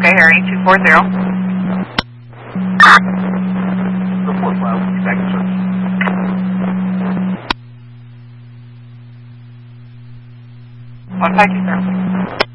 Okay, Harry, 240. Report file. Back in service. One, 5, 2, 0.